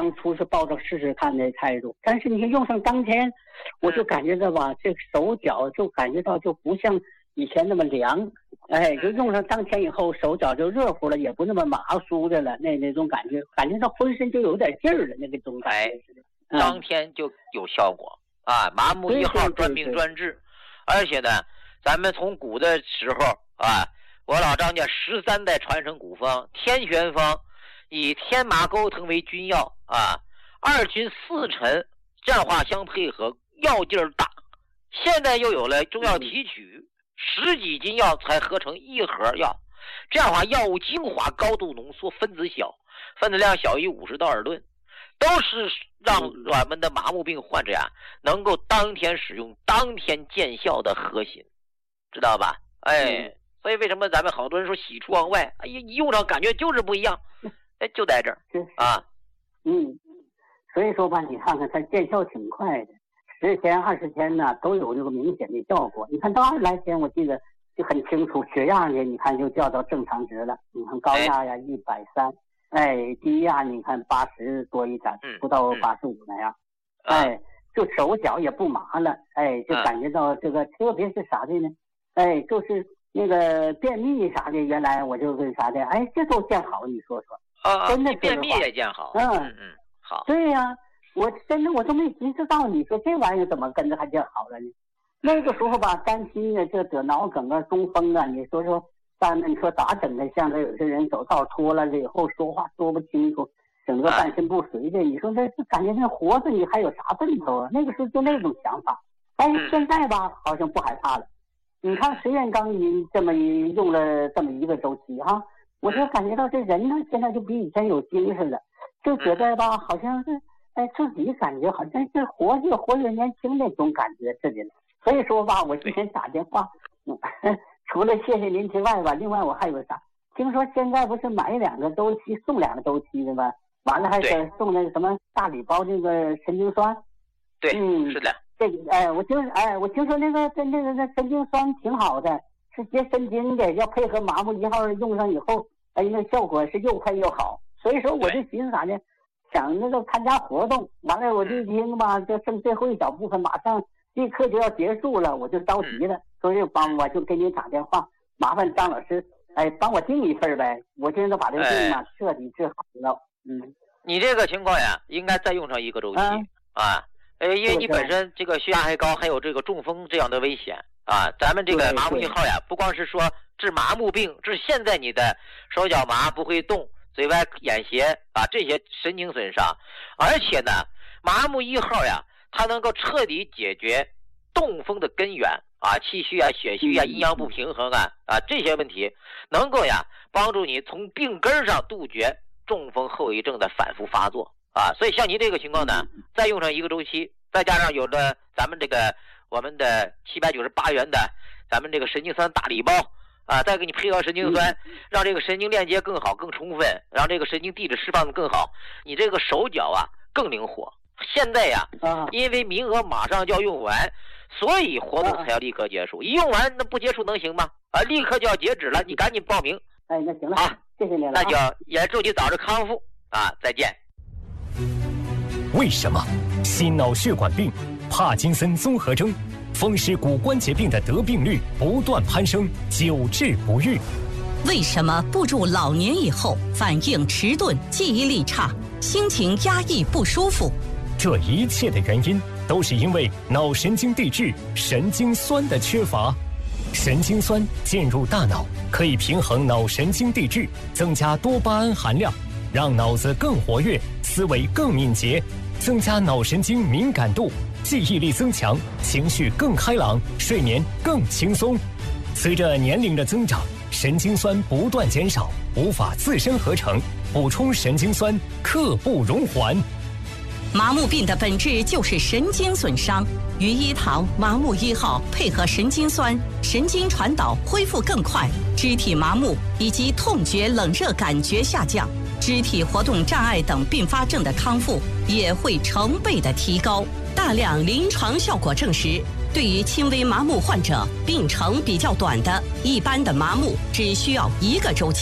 当初是抱着试试看的态度，但是你用上当天，我就感觉到吧，这手脚就感觉到就不像以前那么凉，哎，就用上当天以后，手脚就热乎了，也不那么麻酥的了，那种感觉，感觉到浑身就有点劲儿了，那种感觉。 当天就有效果啊！麻木1号专病专治，而且呢，咱们从古的时候啊，我老张家13代传承古方天旋方，以天麻钩藤为君药啊，2君4陈这样话相配合，药劲儿大。现在又有了中药提取，10几斤药才合成1盒药，这样的话药物精华高度浓缩，分子小，分子量小于50到2吨，都是让我们的麻木病患者呀能够当天使用当天见效的核心，知道吧？哎，所以为什么咱们好多人说喜出望外，哎呀，一用上感觉就是不一样，哎，就在这儿啊。 所以说吧，你看看它见效挺快的，10天20天呢都有这个明显的效果。你看到20来天，我记得就很清楚，血压呢你看就掉到正常值了。你看高压呀130，哎，低压你看80多一点，不到85那样，哎，就手脚也不麻了，哎，就感觉到这个，特别是啥的呢？哎，就是那个便秘啥的，原来我就跟啥的，哎，这都见好，你说说，真的便秘也见好，好， 对呀，我真的我都没寻思到，你说这玩意儿怎么跟着还见好了呢？那个时候吧，担心呢，这得脑梗啊、中风啊，你说说。但你说咋整的？像这有些人走道脱了以后说话说不清楚，整个半身不遂的。你说这感觉那活着你还有啥奔头啊？那个时候就那种想法。但是现在吧，好像不害怕了。你看石元刚这么用了这么1个周期哈，我就感觉到这人呢现在就比以前有精神了，就觉得吧好像是自己感觉好像是活越年轻那种感觉似的。所以说吧，我今天打电话。除了谢谢您之外吧，另外我还有啥？听说现在不是买2个周期送2个周期的吗？完了还是送那个什么大礼包那个神经酸。 对，是的。 这个我听说那个神经酸挺好的，是接神经的，要配合麻木1号用上以后，哎，那效果是又快又好。所以说我就寻思啥呢？想那个参加活动，完了我就一听吧，就剩最后一小部分，马上立刻就要结束了，我就着急了。所以我就给你打电话，麻烦张老师，哎，帮我订一份呗。我现在把这个病嘛彻底治好了。 你这个情况呀，应该再用上1个周期啊，因为你本身这个血压还高，还有这个中风这样的危险啊。咱们这个麻木1号呀，不光是说治麻木病，治现在你的手脚麻不会动、嘴歪眼斜啊这些神经损伤，而且呢，麻木1号呀，它能够彻底解决中风的根源。气虚啊、血虚啊、阴阳不平衡啊这些问题，能够呀帮助你从病根上杜绝中风后遗症的反复发作啊。所以像您这个情况呢，再用上1个周期，再加上有着咱们这个我们的798元的咱们这个神经酸大礼包啊，再给你配合神经酸，让这个神经链接更好、更充分，让这个神经递质释放的更好，你这个手脚啊更灵活。现在呀，因为名额马上就要用完。所以活动才要立刻结束，一用完那不结束能行吗？立刻就要截止了，你赶紧报名。 哎，那行了啊，谢谢你了。 那就也祝你早日康复啊！再见。 为什么心脑血管病、帕金森综合征、风湿骨关节病的得病率不断攀升，久治不愈？ 为什么步入老年以后反应迟钝、记忆力差、心情压抑不舒服？ 这一切的原因都是因为脑神经递质神经酸的缺乏。神经酸进入大脑，可以平衡脑神经递质，增加多巴胺含量，让脑子更活跃，思维更敏捷，增加脑神经敏感度，记忆力增强，情绪更开朗，睡眠更轻松。随着年龄的增长，神经酸不断减少，无法自身合成，补充神经酸刻不容缓。 麻木病的本质就是神经损伤，与一堂麻木1号配合神经酸，神经传导恢复更快，肢体麻木以及痛觉、冷热感觉下降，肢体活动障碍等并发症的康复也会成倍的提高。大量临床效果证实，对于轻微麻木患者，病程比较短的一般的麻木只需要1个周期，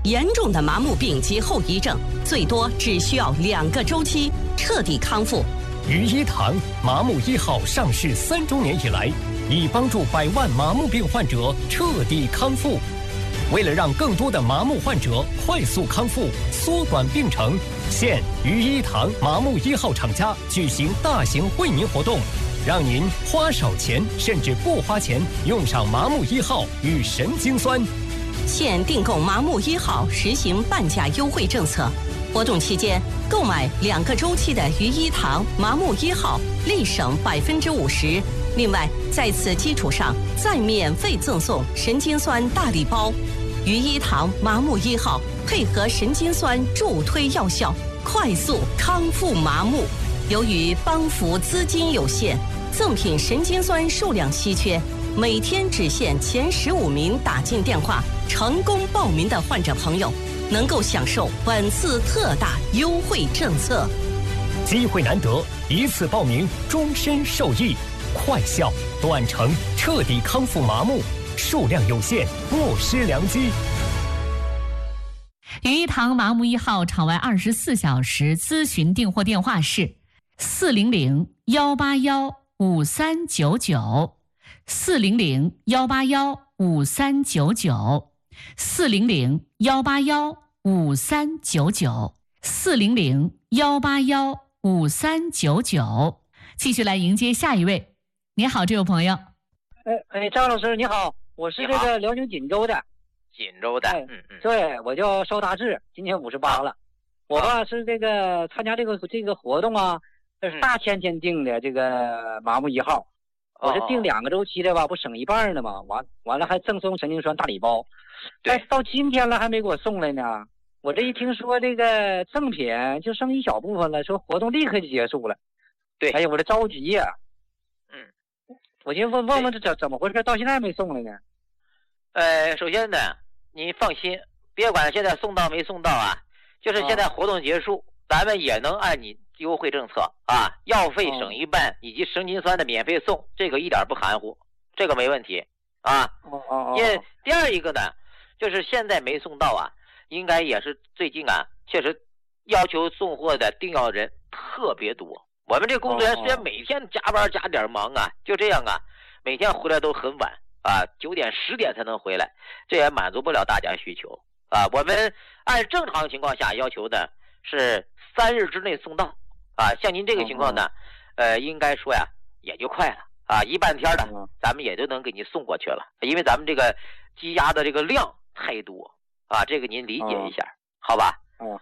严重的麻木病及后遗症，最多只需要2个周期彻底康复。 于一堂麻木1号上市3周年以来，已帮助100万麻木病患者彻底康复。为了让更多的麻木患者快速康复、缩短病程，现于一堂麻木1号厂家举行大型惠民活动，让您花少钱甚至不花钱用上麻木1号与神经酸。 现订购麻木1号实行半价优惠政策，活动期间购买2个周期的于一堂麻木1号，立省50%。另外，在此基础上再免费赠送神经酸大礼包。于一堂麻木1号配合神经酸助推药效，快速康复麻木。由于帮扶资金有限，赠品神经酸数量稀缺，每天只限前15名打进电话成功报名的患者朋友，能够享受本次特大优惠政策。 机会难得，一次报名终身受益，快效短程彻底康复麻木，数量有限，莫失良机。 于一堂麻木1号场外24小时咨询订货电话是400-181-5399 400-181-5399 400-181-5399 400-181-5399。继续来迎接下一位。你好，这位朋友。 张老师你好，我是这个辽宁锦州的。 锦州的， 对，我叫邵大志，今年58了。我吧是这个参加这个活动啊，是大千订的这个麻木1号，我是订2个周期的吧，不省一半的嘛，完了还赠送神经酸大礼包，但到今天了还没给我送来呢。我这一听说这个赠品就剩一小部分了，说活动立刻就结束了。 对， 哎呀，我这着急呀。我就问问这怎么回事，到现在没送来呢？ 首先呢，你放心，别管现在送到没送到啊，就是现在活动结束，咱们也能按你优惠政策啊，药费省一半，以及神经酸的免费送，这个一点不含糊，这个没问题啊。因为第二一个呢，就是现在没送到啊，应该也是最近啊，确实要求送货的订药人特别多。我们这工作人员虽然每天加班加点忙啊，就这样啊，每天回来都很晚啊，9点10点才能回来，这也满足不了大家需求啊。我们按正常情况下要求的是3日之内送到啊，像您这个情况呢，应该说呀也就快了啊，1半天的咱们也就能给您送过去了，因为咱们这个积压的这个量太多啊，这个您理解一下，好吧？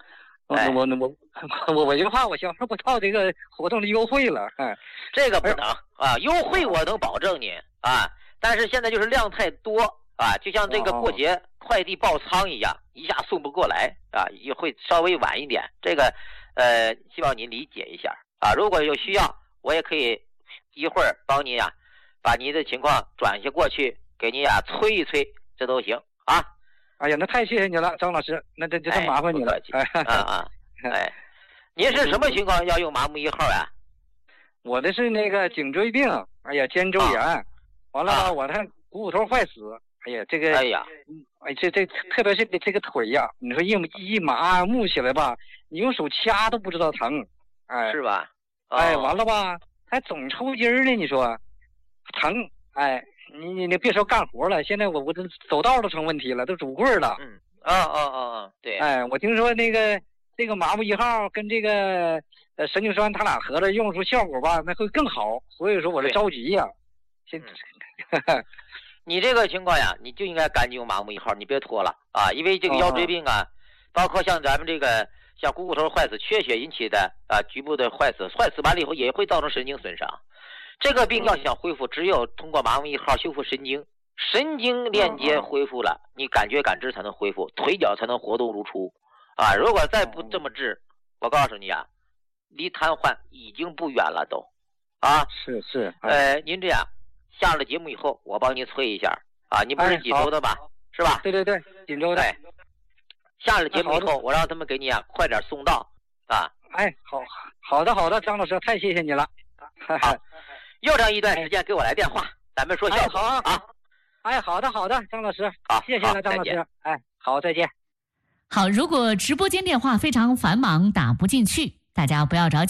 我就怕我享受不到这个活动的优惠了。 这个不能啊，优惠我能保证您啊，但是现在就是量太多啊，就像这个过节快递爆仓一样，一下送不过来啊，也会稍微晚一点。这个希望您理解一下啊。如果有需要，我也可以一会儿帮您啊，把您的情况转一下过去，给您啊催一催，这都行啊。 哎呀，那太谢谢你了，张老师，那这麻烦你了。 您是什么情况要用麻木1号呀？ 我的是那个颈椎病，哎呀，肩周炎，完了我看股骨头坏死，哎呀，这个，这特别是这个腿呀，你说一麻木起来吧，你用手掐都不知道疼，哎， 是吧？ 哎，完了吧，还总抽筋儿呢，你说疼，哎。你别说干活了，现在我这走道都成问题了，都拄棍了。 对。 哎，我听说这个麻木1号跟这个神经酸，它俩合着用出效果吧，那会更好。所以说我这着急呀。 你这个情况呀，你就应该赶紧用麻木1号，你别拖了啊！因为这个腰椎病啊，包括像咱们这个像股骨头坏死、缺血引起的啊，局部的坏死完了以后也会造成神经损伤。这个病要想恢复，只有通过麻木1号修复神经链接恢复了，你感觉感知才能恢复，腿脚才能活动如初啊！如果再不这么治，我告诉你啊，离瘫痪已经不远了都啊！ 是。 您这样下了节目以后，我帮您催一下啊！你不是锦州的吧？是吧？ 对，锦州的。 下了节目以后，我让他们给你啊快点送到啊！ 哎，好的，张老师，太谢谢你了。 好。又这一段时间给我来电话，咱们说笑话啊！ 哎，好的，张老师， 好， 谢谢了，张老师。哎，好，再见。 好，如果直播间电话非常繁忙打不进去，大家不要着急。